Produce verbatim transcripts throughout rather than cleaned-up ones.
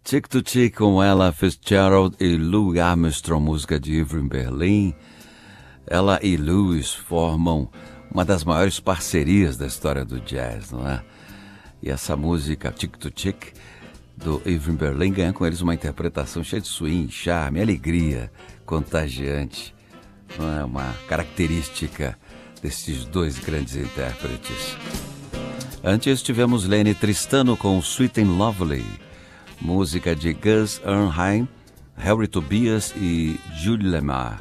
Chick to Chick com Ella Fitzgerald e Louis Armstrong, música de Irving Berlin. Ella e Louis formam uma das maiores parcerias da história do jazz, não é? E essa música, Chick to Chick, do Irving Berlin, ganha com eles uma interpretação cheia de swing, charme, alegria, contagiante. Não é uma característica desses dois grandes intérpretes. Antes tivemos Lenny Tristano com Sweet and Lovely, música de Gus Earnhardt, Harry Tobias e Julie Lemar.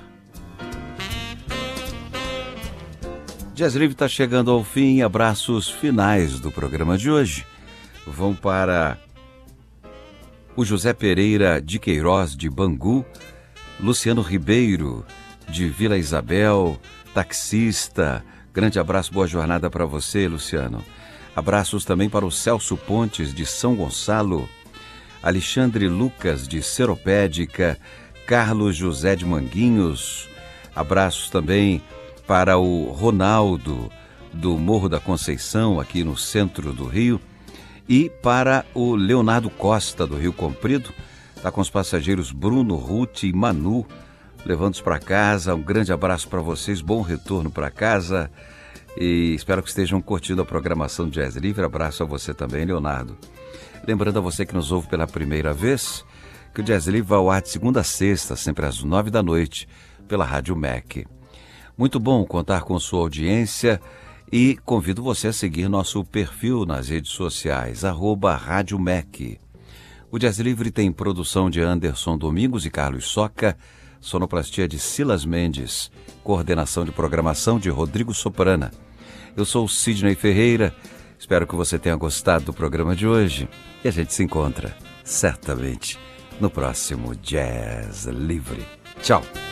Jazz Livre está chegando ao fim. Abraços finais do programa de hoje vão para o José Pereira de Queiroz, de Bangu, Luciano Ribeiro, de Vila Isabel, taxista. Grande abraço, boa jornada para você, Luciano. Abraços também para o Celso Pontes, de São Gonçalo, Alexandre Lucas, de Seropédica, Carlos José de Manguinhos. Abraços também para o Ronaldo, do Morro da Conceição, aqui no centro do Rio, e para o Leonardo Costa, do Rio Comprido. Está com os passageiros Bruno, Ruth e Manu, levando-os para casa. Um grande abraço para vocês, bom retorno para casa, e espero que estejam curtindo a programação do Jazz Livre. Abraço a você também, Leonardo. Lembrando a você que nos ouve pela primeira vez, que o Jazz Livre vai ao ar de segunda a sexta, sempre às nove da noite, pela Rádio M E C. Muito bom contar com sua audiência e convido você a seguir nosso perfil nas redes sociais, arroba Rádio M E C. O Jazz Livre tem produção de Anderson Domingos e Carlos Soca, sonoplastia de Silas Mendes, coordenação de programação de Rodrigo Soprana. Eu sou o Sidney Ferreira. Espero que você tenha gostado do programa de hoje e a gente se encontra, certamente, no próximo Jazz Livre. Tchau!